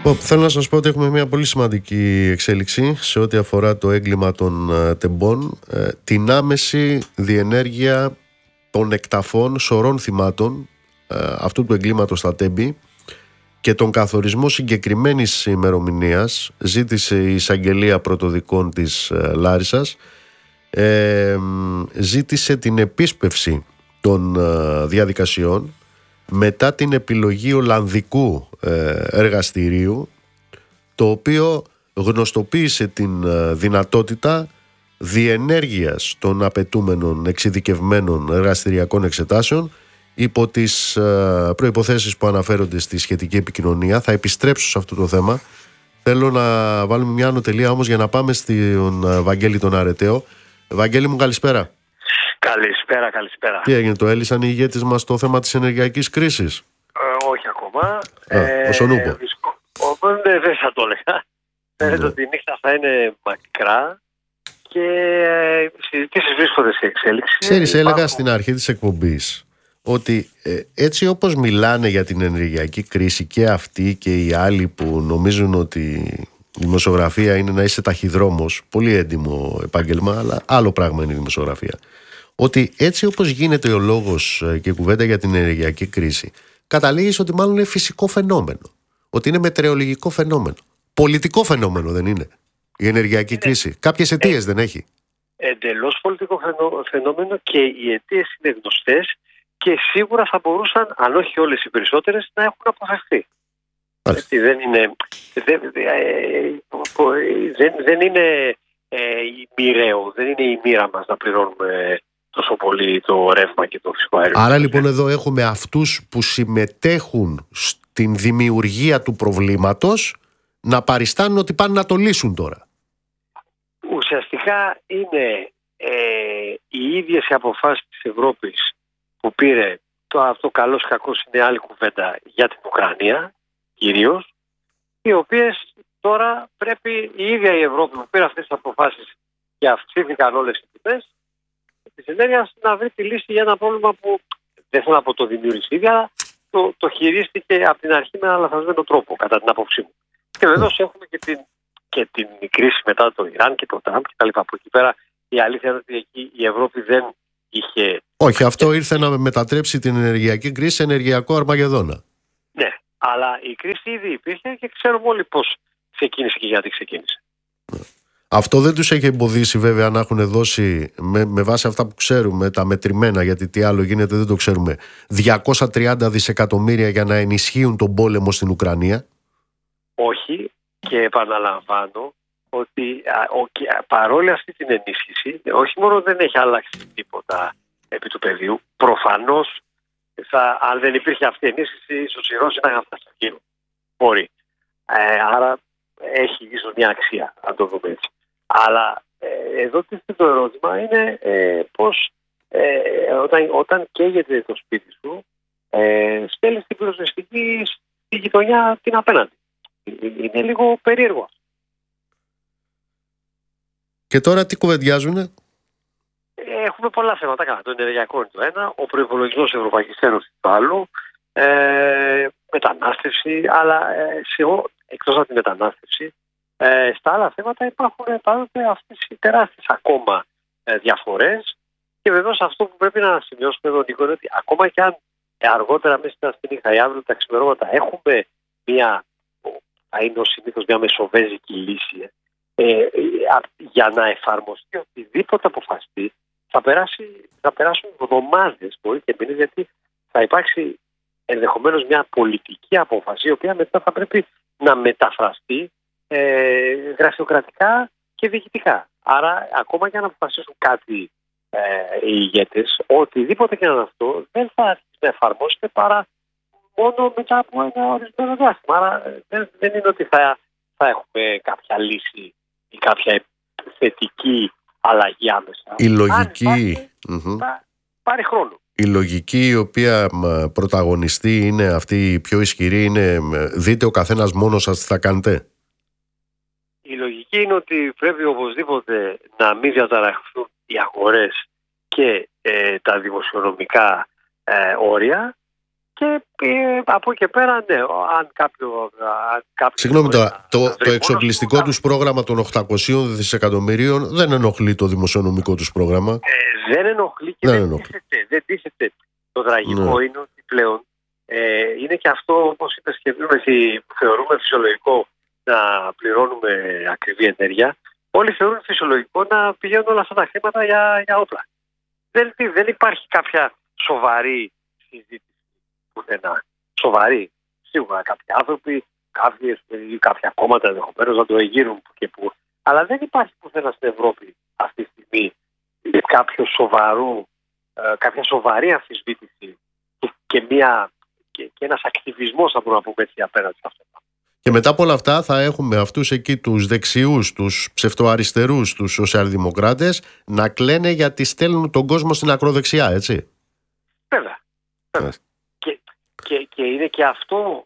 Θέλω να σας πω ότι έχουμε μια πολύ σημαντική εξέλιξη σε ό,τι αφορά το έγκλημα των τεμπών, την άμεση διενέργεια των εκταφών σωρών θυμάτων αυτού του εγκλήματος στα Τέμπη και τον καθορισμό συγκεκριμένης ημερομηνίας. Ζήτησε η εισαγγελία πρωτοδικών της Λάρισσας, ζήτησε την επίσπευση των διαδικασιών μετά την επιλογή Ολλανδικού εργαστηρίου, το οποίο γνωστοποίησε την δυνατότητα διενέργειας των απαιτούμενων εξειδικευμένων εργαστηριακών εξετάσεων υπό τις προϋποθέσεις που αναφέρονται στη σχετική επικοινωνία. Θα επιστρέψω σε αυτό το θέμα. Θέλω να βάλουμε μια ανωτελεία όμως για να πάμε στον Βαγγέλη τον Αρεταίο. Βαγγέλη μου, καλησπέρα. Καλησπέρα. Τι έγινε, το έλυσαν οι ηγέτες μας το θέμα της ενεργειακής κρίσης? Όχι ακόμα. Όσον ούπο. Δεν θα το έλεγα. Φαίνεται ότι η νύχτα θα είναι μακρά και οι συζητήσεις βρίσκονται σε εξέλιξη. Ξέρεις, έλεγα στην αρχή της εκπομπής ότι έτσι όπως μιλάνε για την ενεργειακή κρίση και αυτοί και οι άλλοι που νομίζουν ότι η δημοσιογραφία είναι να είσαι ταχυδρόμος, πολύ έντιμο επάγγελμα, αλλά άλλο πράγμα είναι η δημοσιογραφία. Ότι έτσι όπως γίνεται ο λόγος και η κουβέντα για την ενεργειακή κρίση, καταλήγεις ότι μάλλον είναι φυσικό φαινόμενο. Ότι είναι μετεωρολογικό φαινόμενο. Πολιτικό φαινόμενο δεν είναι η ενεργειακή κρίση? Κάποιες αιτίες δεν έχει? Εντελώς πολιτικό φαινόμενο, και οι αιτίες είναι γνωστές και σίγουρα θα μπορούσαν, αν όχι όλες οι περισσότερες, να έχουν αποφευθεί. Γιατί δεν είναι μοιραίο, δεν είναι η μοίρα μας να πληρώνουμε τόσο πολύ το ρεύμα και το φυσικό αέριο. Άρα λοιπόν εδώ έχουμε αυτούς που συμμετέχουν στην δημιουργία του προβλήματος να παριστάνουν ότι πάνε να το λύσουν τώρα. Ουσιαστικά είναι οι ίδιες οι αποφάσεις της Ευρώπης που πήρε, αυτό καλός κακός είναι άλλη κουβέντα, για την Ουκρανία κυρίως, οι οποίες τώρα πρέπει η ίδια η Ευρώπη που πήρε αυτές τις αποφάσεις και αυξήθηκαν όλες οι τιμές της ενέργειας να βρει τη λύση για ένα πρόβλημα που δεν θέλω να πω το δημιούργησε ίδια, το χειρίστηκε από την αρχή με ένα λαθασμένο τρόπο, κατά την άποψή μου. Και βεβαίως έχουμε και την κρίση μετά το Ιράν και το Τραμπ κτλ. Από εκεί πέρα η αλήθεια είναι ότι εκεί η Ευρώπη δεν είχε. Όχι, αυτό ήρθε να μετατρέψει την ενεργειακή κρίση σε ενεργειακό Αρμαγεδόνα. Ναι, αλλά η κρίση ήδη υπήρχε και ξέρουμε όλοι πώς ξεκίνησε και γιατί ξεκίνησε. Αυτό δεν τους έχει εμποδίσει βέβαια να έχουν δώσει, με βάση αυτά που ξέρουμε, τα μετρημένα, γιατί τι άλλο γίνεται δεν το ξέρουμε, 230 δισεκατομμύρια για να ενισχύουν τον πόλεμο στην Ουκρανία. Όχι, και επαναλαμβάνω ότι παρόλη αυτή την ενίσχυση, όχι μόνο δεν έχει αλλάξει τίποτα επί του πεδίου, προφανώς αν δεν υπήρχε αυτή η ενίσχυση, ίσως οι Ρώσοι να είχαν φτάσει στο κύριο. Μπορεί. Άρα έχει ίσως μια αξία, αν το δούμε έτσι. Αλλά εδώ το ερώτημα είναι πώς όταν καίγεται το σπίτι σου, στέλνεις την πυροσβεστική στη γειτονιά την απέναντι. Είναι λίγο περίεργο. Και τώρα τι κουβεντιάζουνε? Έχουμε πολλά θέματα καλά. Το ενεργειακό είναι το ένα, ο προϋπολογισμός της Ευρωπαϊκής Ένωσης το άλλο, μετανάστευση, αλλά εκτός από τη μετανάστευση, στα άλλα θέματα υπάρχουν πάντοτε αυτές οι τεράστιες ακόμα διαφορές. Και βεβαίως αυτό που πρέπει να σημειώσουμε εδώ, Νίκο, είναι ότι ακόμα και αν αργότερα μέσα στην νύχτα ή αύριο τα ξημερώματα έχουμε θα είναι ως συνήθως μια μεσοβέζικη λύση, για να εφαρμοστεί οτιδήποτε αποφασιστεί θα περάσουν εβδομάδες, μπορεί και μήνες, γιατί θα υπάρξει ενδεχομένως μια πολιτική απόφαση η οποία μετά θα πρέπει να μεταφραστεί γραφειοκρατικά και διοικητικά. Άρα ακόμα και αν αποφασίσουν κάτι οι ηγέτες, οτιδήποτε και να είναι αυτό δεν θα αρχίσει να εφαρμόζεται παρά μόνο μετά από ένα ορισμένο διάστημα. Άρα δεν είναι ότι θα έχουμε κάποια λύση ή κάποια θετική αλλαγή άμεσα. Η λογική θα πάρει χρόνο. Η λογική η οποία πρωταγωνιστεί είναι αυτή η πιο ισχυρή, είναι δείτε ο καθένας μόνος σας τι θα κάνετε. Η λογική είναι ότι πρέπει οπωσδήποτε να μην διαταραχθούν οι αγορές και τα δημοσιονομικά όρια, Και από εκεί και πέρα, ναι, αν κάποιο. Συγγνώμη τώρα, το εξοπλιστικό τους πρόγραμμα των 800 δισεκατομμυρίων δεν ενοχλεί το δημοσιονομικό τους πρόγραμμα. Δεν ενοχλεί και δεν τίθεται. Το τραγικό είναι ότι πλέον είναι και αυτό, όπως είπες και πριν, θεωρούμε φυσιολογικό να πληρώνουμε ακριβή ενέργεια. Όλοι θεωρούν φυσιολογικό να πηγαίνουν όλα αυτά τα χρήματα για όπλα. Δεν υπάρχει κάποια σοβαρή συζήτηση πουθενά. Σοβαρή. Σίγουρα κάποιοι άνθρωποι, κάποια κόμματα ενδεχομένως να το εγείρουν που και που. Αλλά δεν υπάρχει πουθενά στην Ευρώπη αυτή τη στιγμή κάποια σοβαρή αμφισβήτηση και ένας ακτιβισμός, θα μπορούμε να πούμε έτσι, απέναντι σε αυτό. Και μετά από όλα αυτά θα έχουμε αυτούς εκεί τους δεξιούς, τους ψευτοαριστερούς, τους σοσιαλδημοκράτες να κλαίνε γιατί στέλνουν τον κόσμο στην ακροδεξιά, έτσι. Βέβαια. Και είναι και αυτό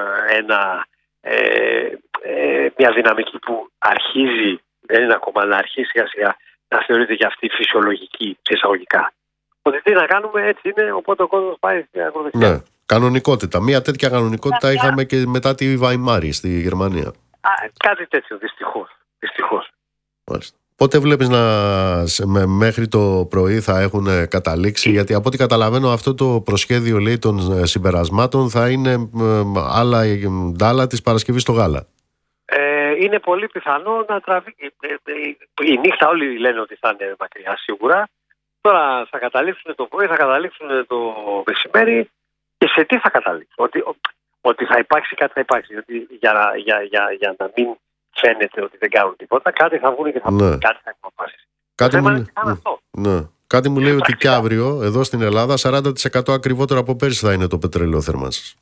μια δυναμική που αρχίζει, δεν είναι ακόμα, αλλά αρχίζει σιγά σιγά να θεωρείται και αυτή φυσιολογική σε εισαγωγικά. Ότι τι να κάνουμε, έτσι είναι, οπότε ο κόσμος πάει στην ακροδεξιά. Ναι. Κανονικότητα. Μια τέτοια κανονικότητα είχαμε και μετά τη Βαϊμάρη στη Γερμανία. Κάτι τέτοιο, δυστυχώς. Μάλιστα. Πότε βλέπεις μέχρι το πρωί θα έχουν καταλήξει, γιατί από ό,τι καταλαβαίνω αυτό το προσχέδιο, λέει, των συμπερασμάτων θα είναι άλλα ντάλα της Παρασκευής στο γάλα. Είναι πολύ πιθανό να τραβεί. Η νύχτα όλοι λένε ότι θα είναι μακριά σίγουρα. Τώρα θα καταλήξουν το πρωί, θα καταλήξουν το μεσημέρι. Και σε τι θα καταλήξουν? Ότι θα υπάρξει κάτι, θα υπάρξει. Ότι για να μην φαίνεται ότι δεν κάνουν τίποτα, κάτι θα βγουν και θα πούν, κάτι θα αποφασίσει. Κάτι μου λέει ότι και αύριο εδώ στην Ελλάδα 40% ακριβότερο από πέρσι θα είναι το πετρέλαιο θέρμανσης.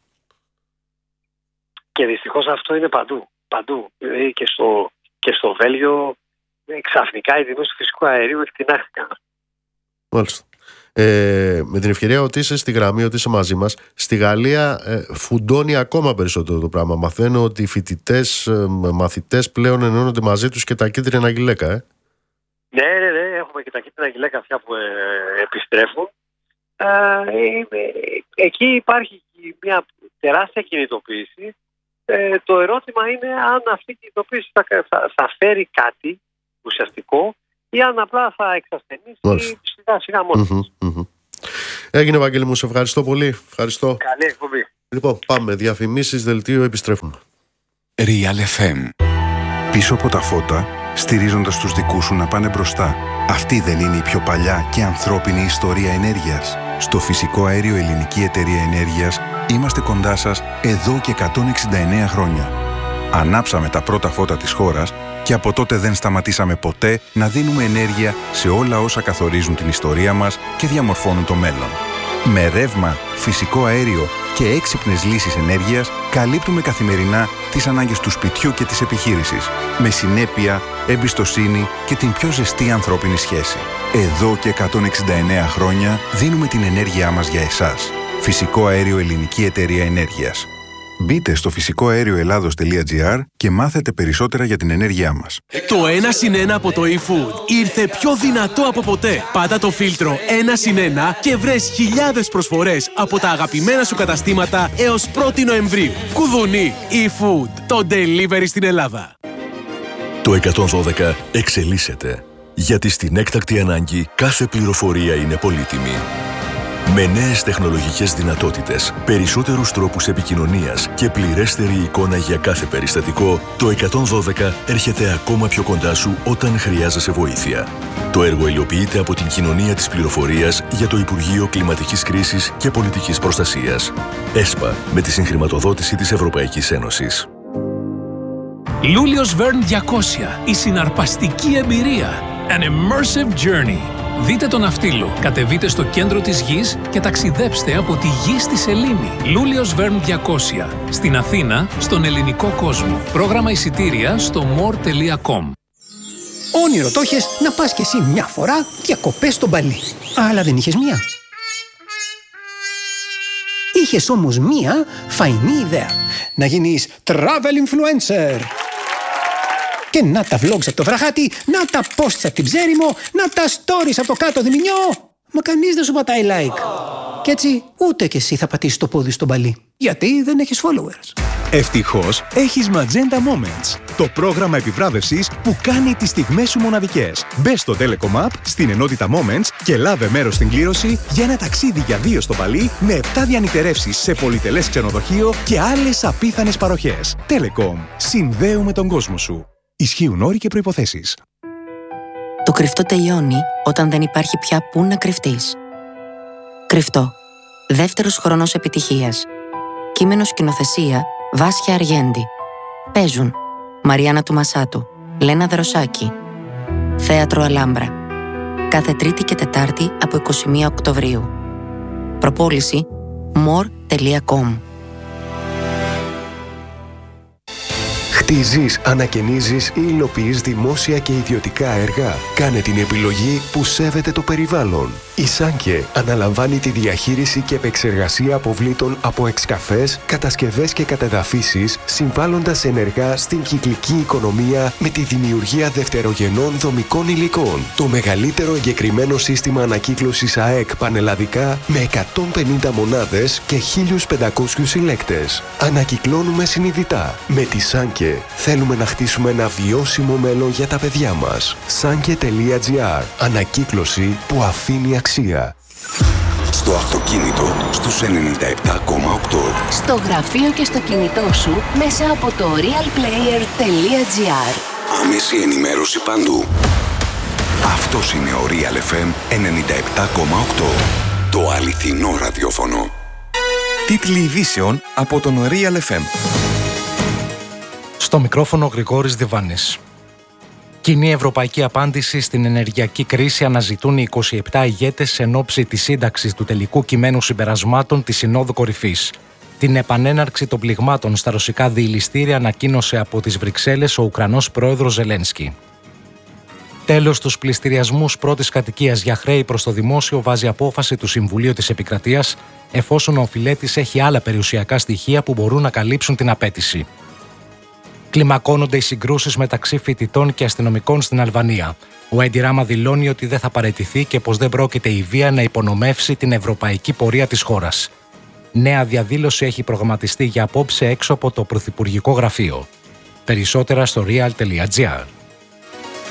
Και δυστυχώς αυτό είναι παντού. Και στο Βέλγιο ξαφνικά η τιμή του φυσικού αερίου εκτινάχθηκαν. Μάλιστα. Με την ευκαιρία ότι είσαι στη γραμμή, ότι είσαι μαζί μας, στη Γαλλία φουντώνει ακόμα περισσότερο το πράγμα. Μαθαίνω ότι οι φοιτητές, μαθητές πλέον ενώνονται μαζί τους και τα κίτρινα γυλαίκα. Ναι, έχουμε και τα κίτρινα γυλαίκα αυτά που επιστρέφουν. Εκεί υπάρχει μια τεράστια κινητοποίηση. Το ερώτημα είναι αν αυτή η κινητοποίηση θα φέρει κάτι ουσιαστικό ή αν απλά θα εξασθενήσει σιγά-σιγά μόνο. Έγινε, Ευαγγέλη μου, σε ευχαριστώ πολύ. Ευχαριστώ. Καλή εκπομπή. Λοιπόν, πάμε. Διαφημίσεις, δελτίο, επιστρέφουμε. Real FM. Πίσω από τα φώτα, στηρίζοντας τους δικούς σου να πάνε μπροστά. Αυτή δεν είναι η πιο παλιά και ανθρώπινη ιστορία ενέργειας? Στο Φυσικό Αέριο Ελληνική Εταιρεία Ενέργειας είμαστε κοντά σας εδώ και 169 χρόνια. Ανάψαμε τα πρώτα φώτα της χώρας και από τότε δεν σταματήσαμε ποτέ να δίνουμε ενέργεια σε όλα όσα καθορίζουν την ιστορία μας και διαμορφώνουν το μέλλον. Με ρεύμα, φυσικό αέριο και έξυπνες λύσεις ενέργειας καλύπτουμε καθημερινά τις ανάγκες του σπιτιού και της επιχείρησης, με συνέπεια, εμπιστοσύνη και την πιο ζεστή ανθρώπινη σχέση. Εδώ και 169 χρόνια δίνουμε την ενέργειά μας για εσάς. Φυσικό Αέριο Ελληνική Εταιρεία Ενέργειας. Μπείτε στο φυσικοαερioελλάδος.gr και μάθετε περισσότερα για την ενέργειά μας. Το 1+1 από το eFood ήρθε πιο δυνατό από ποτέ. Πάτα το φίλτρο 1+1 και βρες χιλιάδες προσφορές από τα αγαπημένα σου καταστήματα έως 1η Νοεμβρίου. Κουδουνί eFood, το delivery στην Ελλάδα. Το 112 εξελίσσεται, γιατί στην έκτακτη ανάγκη κάθε πληροφορία είναι πολύτιμη. Με νέες τεχνολογικές δυνατότητες, περισσότερους τρόπους επικοινωνίας και πληρέστερη εικόνα για κάθε περιστατικό, το 112 έρχεται ακόμα πιο κοντά σου όταν χρειάζεσαι βοήθεια. Το έργο υλοποιείται από την Κοινωνία της Πληροφορίας για το Υπουργείο Κλιματικής Κρίσης και Πολιτικής Προστασίας. ΕΣΠΑ, με τη συγχρηματοδότηση της Ευρωπαϊκής Ένωσης. Lulios Verne 200. Η συναρπαστική εμπειρία. An immersive journey. Δείτε τον ναυτίλο, κατεβείτε στο κέντρο της γης και ταξιδέψτε από τη γη στη σελήνη. Lulios Verne 200. Στην Αθήνα, στον ελληνικό κόσμο. Πρόγραμμα εισιτήρια στο more.com. Όνειρο το είχες να πας κι εσύ μια φορά διακοπές στο Μπαλί. Αλλά δεν είχες μία. Είχες όμως μία φαϊνή ιδέα. Να γίνεις travel influencer. Και να τα vlogs από το βραχάτι, να τα posts από την Ψέριμο, να τα stories από το κάτω Διμηνιό. Μα κανείς δεν σου πατάει like. Κι έτσι ούτε κι εσύ θα πατήσεις το πόδι στον παλί. Γιατί δεν έχεις followers. Ευτυχώς έχεις Magenta Moments, το πρόγραμμα επιβράβευσης που κάνει τις στιγμές σου μοναδικές. Μπες στο Telecom App, στην ενότητα Moments και λάβε μέρος στην κλήρωση για ένα ταξίδι για 2 στο Παλί με 7 διανυκτερεύσεις σε πολυτελές ξενοδοχείο και άλλες απίθανες παροχές. Telecom. Συνδέουμε τον κόσμο σου. Ισχύουν όροι και προϋποθέσεις. Το κρυφτό τελειώνει όταν δεν υπάρχει πια πού να κρυφτείς. Κρυφτό. Δεύτερος χρόνος επιτυχίας. Κείμενο σκηνοθεσία Βάσια Αργέντη. Παίζουν Μαριάννα Τουμασάτου, Λένα Δροσάκη. Θέατρο Αλάμπρα. Κάθε Τρίτη και Τετάρτη από 21 Οκτωβρίου. Προπόληση more.com. Χτίζεις, ανακαινίζεις ή υλοποιείς δημόσια και ιδιωτικά έργα. Κάνε την επιλογή που σέβεται το περιβάλλον. Η Σάνκε αναλαμβάνει τη διαχείριση και επεξεργασία αποβλήτων από εξκαφές, κατασκευές και κατεδαφίσεις, συμβάλλοντας ενεργά στην κυκλική οικονομία με τη δημιουργία δευτερογενών δομικών υλικών. Το μεγαλύτερο εγκεκριμένο σύστημα ανακύκλωσης ΑΕΚ πανελλαδικά με 150 μονάδες και 1.500 συλλέκτες. Ανακυκλώνουμε συνειδητά. Με τη Σάνκε θέλουμε να χτίσουμε ένα βιώσιμο μέλλον για τα παιδιά μας. Sanke.gr. Ανακύκλωση που αφήνει αξία. Στο αυτοκίνητο στους 97,8. Στο γραφείο και στο κινητό σου μέσα από το realplayer.gr. Άμεση ενημέρωση παντού. Αυτός είναι ο Real FM 97,8. Το αληθινό ραδιόφωνο. Τίτλοι ειδήσεων από τον Real FM. Στο μικρόφωνο Γρηγόρης Διβάνης. Κοινή ευρωπαϊκή απάντηση στην ενεργειακή κρίση αναζητούν οι 27 ηγέτες εν ώψη της σύνταξης του τελικού κειμένου συμπερασμάτων της Συνόδου Κορυφής. Την επανέναρξη των πληγμάτων στα ρωσικά διειλιστήρια ανακοίνωσε από τις Βρυξέλλες ο Ουκρανός πρόεδρος Ζελένσκι. Τέλος στους πληστηριασμούς πρώτης κατοικίας για χρέη προς το δημόσιο βάζει απόφαση του Συμβουλίου της Επικρατείας, εφόσον ο οφειλέτης έχει άλλα περιουσιακά στοιχεία που μπορούν να καλύψουν την απέτηση. Κλιμακώνονται οι συγκρούσεις μεταξύ φοιτητών και αστυνομικών στην Αλβανία. Ο Έντι Ράμα δηλώνει ότι δεν θα παραιτηθεί και πως δεν πρόκειται η βία να υπονομεύσει την ευρωπαϊκή πορεία της χώρας. Νέα διαδήλωση έχει προγραμματιστεί για απόψε έξω από το Πρωθυπουργικό Γραφείο. Περισσότερα στο real.gr.